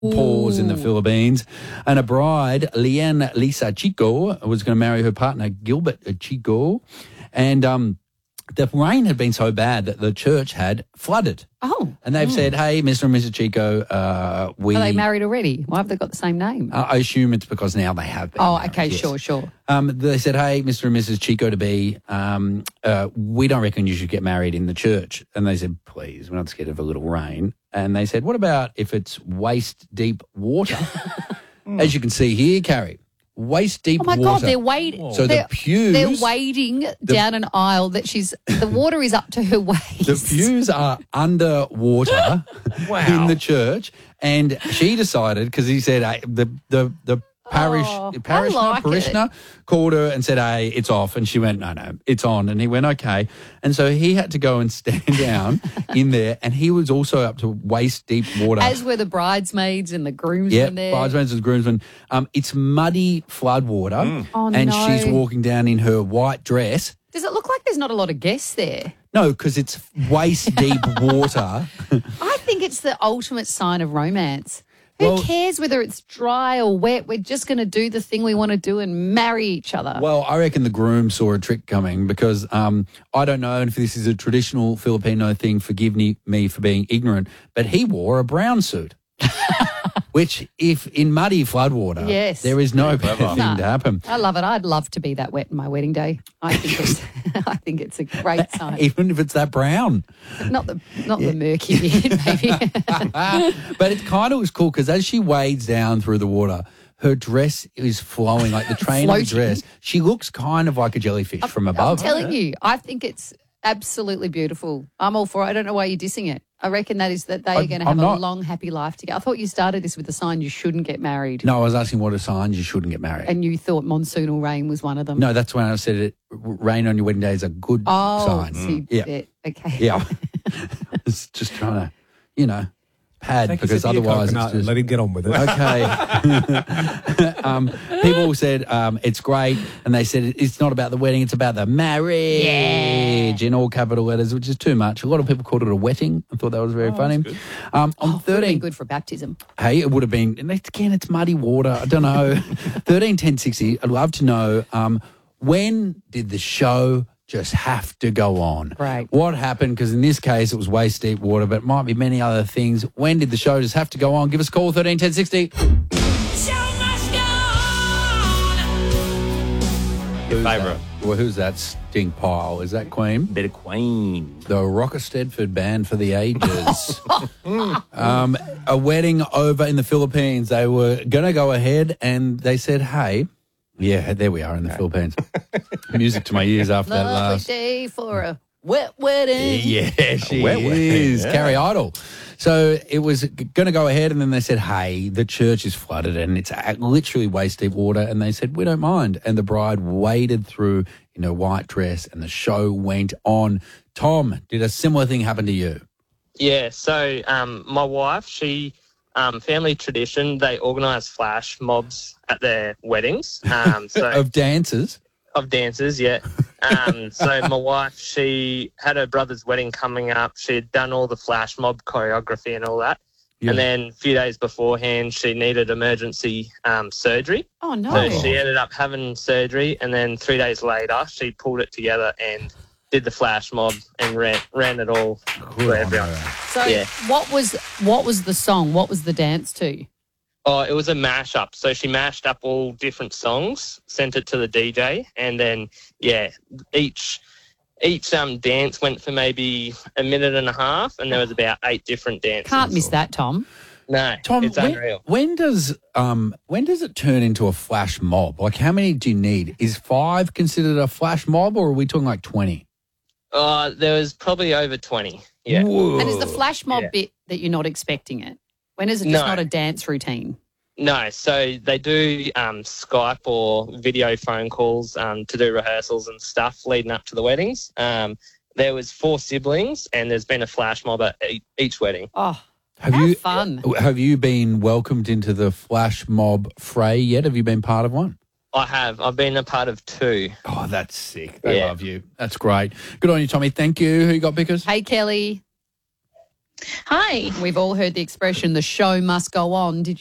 pause in the Philippines. And a bride, Lian Lisa Chico, was going to marry her partner, Gilbert Chico. And the rain had been so bad that the church had flooded. Oh. And they've said, hey, Mr. and Mrs. Chico, Are they married already? Why have they got the same name? I assume it's because now they have been married, okay, yes. sure. They said, hey, Mr. and Mrs. Chico-to-be, we don't reckon you should get married in the church. And they said, please, we're not scared of a little rain. And they said, what about if it's waist-deep water? As you can see here, Carrie, waist-deep water. Oh, my God, they're wading. So the pews... They're wading down an aisle that the water is up to her waist. The pews are underwater in the church. And she decided, because he said the parishioner called her and said, hey, it's off. And she went, no, it's on. And he went, okay. And so he had to go and stand down in there. And he was also up to waist-deep water. As were the bridesmaids and the groomsmen there. Bridesmaids and groomsmen. It's muddy flood water. And she's walking down in her white dress. Does it look like there's not a lot of guests there? No, because it's waist-deep water. I think it's the ultimate sign of romance. Who cares whether it's dry or wet? We're just going to do the thing we want to do and marry each other. Well, I reckon the groom saw a trick coming because I don't know if this is a traditional Filipino thing, forgive me for being ignorant, but he wore a brown suit. Which, if in muddy floodwater, there is no better thing to happen. I love it. I'd love to be that wet on my wedding day. I think it's a great sign. Even if it's that brown. Not the murky bit, maybe. But it kind of was cool because as she wades down through the water, her dress is flowing like the train of a dress. She looks kind of like a jellyfish from above. I'm telling you, I think it's absolutely beautiful. I'm all for it. I don't know why you're dissing it. I reckon that they are going to have a long, happy life together. I thought you started this with the sign you shouldn't get married. No, I was asking what are signs you shouldn't get married. And you thought monsoonal rain was one of them. No, that's when I said it. Rain on your wedding day is a good sign. Okay. Yeah. It's just trying to, pad because otherwise it's just... Let him get on with it. Okay. People said it's great, and they said it's not about the wedding, it's about the marriage in all capital letters, which is too much. A lot of people called it a wetting. I thought that was very funny. On 13, good for baptism. Hey, it would have been. And again, it's muddy water. I don't know. 13 10 60. I'd love to know when did the show just have to go on? Right. What happened? Because in this case, it was waist deep water, but it might be many other things. When did the show just have to go on? Give us a call, 13 10 60. Show must go on. Your favourite. Well, who's that stink pile? Is that Queen? Bit of Queen. The Rocker Stedford Band for the ages. A wedding over in the Philippines. They were going to go ahead and they said, hey, yeah, there we are in the Philippines. Music to my ears after that Lovely last. day for a wet wedding. Yeah, she is. Yeah. Carrie Idle. So it was going to go ahead, and then they said, hey, the church is flooded and it's literally waist-deep water. And they said, we don't mind. And the bride waded through in her white dress and the show went on. Tom, did a similar thing happen to you? Yeah, so my wife, she... family tradition, they organise flash mobs at their weddings. Of dancers? Of dancers, yeah. So my wife, she had her brother's wedding coming up. She had done all the flash mob choreography and all that. Yeah. And then a few days beforehand, she needed emergency surgery. Oh, no. So she ended up having surgery, and then 3 days later, she pulled it together and did the flash mob and ran it all for everyone. So what was the song? What was the dance to? Oh, it was a mashup. So she mashed up all different songs, sent it to the DJ, and then each dance went for maybe a minute and a half, and there was about 8 different dances. Can't miss that, Tom. No, Tom, it's unreal. When does it turn into a flash mob? Like, how many do you need? Is 5 considered a flash mob, or are we talking like 20? There was probably over 20, yeah. Whoa. And is the flash mob bit that you're not expecting it? When is it just not a dance routine? No, so they do Skype or video phone calls to do rehearsals and stuff leading up to the weddings. There was 4 siblings, and there's been a flash mob at each wedding. Oh, fun. Have you been welcomed into the flash mob fray yet? Have you been part of one? I have. I've been a part of 2. Oh, that's sick. They love you. That's great. Good on you, Tommy. Thank you. Who you got, Pickers? Hey, Kelly. Hi. We've all heard the expression, the show must go on. Did